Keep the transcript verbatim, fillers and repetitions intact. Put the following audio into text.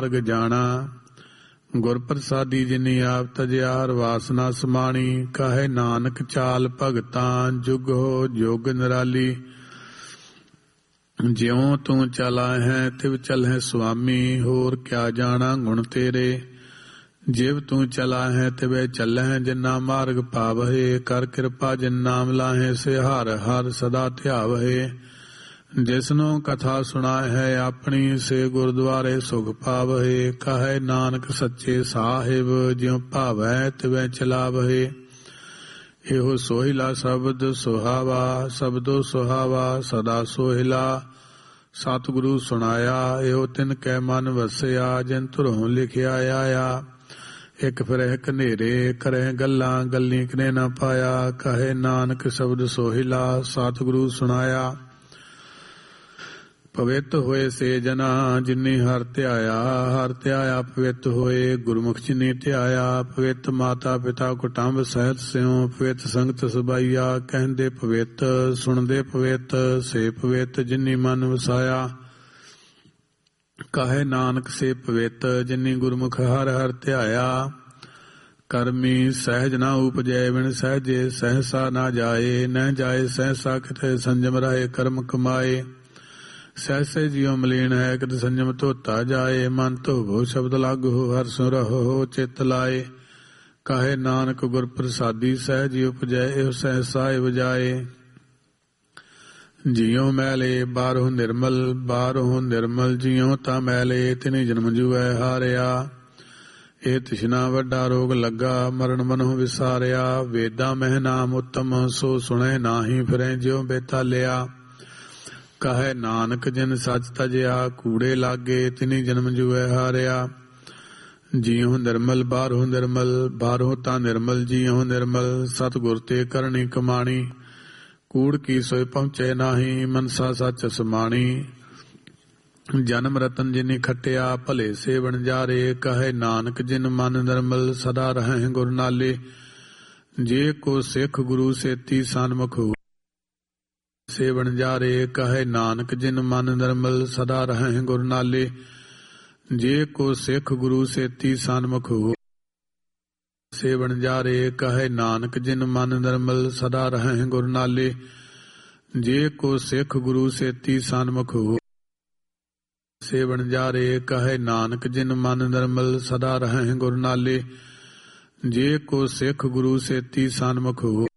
ਜਾਣਾ। ਗੁਰ ਪ੍ਰਸਾਦੀ ਜਿਨੀ ਆਪ ਤਜਿਆ ਹਰ ਵਾਸਨਾ ਸਮਾਣੀ। ਕਹੇ ਨਾਨਕ ਚਾਲ ਭਗਤਾਂ ਜੁਗ ਹੋ ਜੁਗ ਨਿਰਾਲੀ। ਜਿਉ ਤੂੰ ਚਲਾ ਹੈ ਤਿਵ ਚਲਹਿ ਸੁਆਮੀ। ਹੋਰ ਕਿਆ ਜਾਣਾ ਗੁਣ ਤੇਰੇ। ਜਿਵ ਤੂੰ ਚਲਾ ਹੈ ਤਿਵੈ ਚੱਲਹਿ ਜਿਨਾ ਮਾਰਗ ਪਾਵਹਿ। ਕਰ ਕਿਰਪਾ ਜਿਨ ਨਾਮ ਲਾਹੇ ਸੇ ਹਰ ਹਰ ਸਦਾ ਧਿਆਵਹਿ। ਜਿਸਨੂੰ ਕਥਾ ਸੁਣਾਏ ਹੈ ਆਪਣੀ ਸੇ ਗੁਰਦੁਆਰੇ ਸੁਖ ਪਾਵਹਿ। ਕਹੈ ਨਾਨਕ ਸੱਚੇ ਸਾਹਿਬ ਜਿਉ ਭਾਵੈ ਤਿਵੈ ਚਲਾਵਹਿ। ਇਹੋ ਸੋਹਿਲਾ ਸ਼ਬਦ ਸੁਹਾਵਾ ਸ਼ਬਦੋ ਸੁਹਾਵਾ ਸਦਾ ਸੋਹਿਲਾ। ਸਤਿਗੁਰੂ ਸੁਣਾਇਆ ਇਹੋ ਤਿਨ ਕੈ ਮਨ ਵਸਿਆ। ਜਿਨ ਧੁਰੋਂ ਲਿਖਿਆ ਆਇਆ। ਇੱਕ ਫਿਰਹਿ ਕਨੇਰੇ ਕਰਹਿ ਗੱਲਾਂ ਗੱਲੀ ਕਨੇ ਨਾ ਪਾਇਆ। ਕਹੇ ਨਾਨਕ ਸ਼ਬਦ ਸੋਹਿਲਾ ਸਤਿਗੁਰੂ ਸੁਣਾਇਆ। ਪਵਿੱਤ ਹੋਏ ਸੇ ਜਨਾ ਜਿਨੀ ਹਰ ਧਿਆਇਆ। ਹਰ ਧਿਆਇਆ ਪਵਿੱਤ ਹੋਏ ਗੁਰਮੁਖ ਜਿਨੀ ਧਿਆਇਆ। ਪਵਿੱਤ ਮਾਤਾ ਪਿਤਾ ਕੁਟੰਬ ਸਹਿਤ ਸਿਉ। ਪਵਿੱਤ ਸੰਗਤ ਸਬਾਈਆ ਕਹਿੰਦੇ ਪਵਿੱਤ ਸੁਣਦੇ ਪਵਿੱਤ। ਸੇ ਪਵਿੱਤ ਜਿਨੀ ਮਨ ਵਸਾਇਆ। ਕਹੇ ਨਾਨਕ ਸੇ ਪਵਿੱਤ ਜਿਨੀ ਗੁਰਮੁਖ ਹਰ ਹਰ ਧਿਆਇਆ। ਕਰਮੀ ਸਹਿਜ ਨਾ ਉਪਜੈ ਬਿਨ ਸਹਿਜੇ ਸਹਿਸਾ ਨਾ ਜਾਏ। ਨ ਜਾਏ ਸਹਿਸਾ ਕਿਤੇ ਸੰਜਮ ਰਹੇ ਕਰਮ ਕਮਾਏ। ਸਹਿਸੇ ਜਿਉ ਮਲੀਨ ਹੈ ਕਿਤ ਸੰਜਮ ਧੋਤਾ ਜਾਏ। ਮਨ ਧੋਵੋ ਸ਼ਬਦ ਲਾਗੋ ਹਰ ਸੁ ਰਹੋ ਚਿਤ ਲਾਏ। ਕਹੇ ਨਾਨਕ ਗੁਰ ਪ੍ਰਸਾਦੀ ਸਹਿਜ ਉਪਜੈ ਇਹੋ ਸਹਿਸਾ ਵਜਾਏ। ਜਿਉ ਮੈਲੇ ਬਾਹਰੋਂ ਨਿਰਮਲ ਬਾਹਰੋਂ ਨਿਰਮਲ। ਜਿਉ ਤਾਂ ਮੈਲੇ ਤਿਨੀ ਜਨਮ ਜੂਐ ਹਾਰਿਆ। ਇਹ ਤਿਸ਼ਨਾ ਵੱਡਾ ਰੋਗ ਲੱਗਾ ਮਰਨ ਮਨੋਂ ਵਿਸਾਰਿਆ। ਵੇਦਾਂ ਮਹਿ ਨਾਮ ਉੱਤਮ ਸੋ ਸੁਣੇ ਨਾਹੀ ਫਿਰੈ ਜਿਉ ਬੇਤਾਲਿਆ। ਕਹੈ ਨਾਨਕ ਜਿਨ ਸੱਚ ਤਜਿਆ ਕੂੜੇ ਲਾਗੇ ਤਿਨੀ ਜਨਮ ਜੂਐ ਹਾਰਿਆ। ਜਿਉ ਨਿਰਮਲ ਬਾਹਰੋਂ ਨਿਰਮਲ ਬਾਹਰੋਂ ਤਾਂ ਨਿਰਮਲ। ਜਿਉ ਨਿਰਮਲ ਸਤਿਗੁਰ ਤੇ ਕਰਨੀ ਕਮਾਣੀ। ਕੂੜ ਕੀ ਸੋਇ ਪਹੁੰਚੇ ਨਾਹੀ ਮਨਸਾ ਸੱਚ ਸਮਾਣੀ। ਜਨਮ ਰਤਨ ਜਿਨੀ ਖਟਿਆ ਭਲੇ ਸੇ ਵਣਜਾਰੇ। ਕਹੈ ਨਾਨਕ ਜਿਨ ਮਨ ਨਿਰਮਲ ਸਦਾ ਰਹੈ ਗੁਰ ਨਾਲੇ। ਜੇ ਕੋ ਸਿੱਖ ਗੁਰੂ ਸੇਤੀ ਸਨਮੁਖ ਸੇ ਵਣਜਾਰੇ। ਕਹੈ ਨਾਨਕ ਜਿਨ ਮਨ ਨਿਰਮਲ ਸਦਾ ਰਹੈ ਗੁਰ ਨਾਲੇ। ਜੇ ਕੋ ਸਿੱਖ ਗੁਰੂ ਸੇਤੀ ਸਨਮੁਖ ਸੇ ਵਣਜਾਰੇ। ਕਹੈ ਨਾਨਕ ਜਿਨ ਮਨ ਨਿਰਮਲ ਸਦਾ ਰਹੈ ਗੁਰ ਨਾਲੇ। ਜੇ ਕੋ ਸਿੱਖ ਗੁਰੂ ਸੇਤੀ ਸਨਮੁਖ ਸੇ ਵਣਜਾਰੇ। ਕਹੈ ਨਾਨਕ ਜਿਨ ਮਨ ਨਿਰਮਲ ਸਦਾ ਰਹੈ ਗੁਰ ਨਾਲੇ। ਜੇ ਕੋ ਸਿੱਖ ਗੁਰੂ ਸੇਤੀ ਸਨਮੁਖ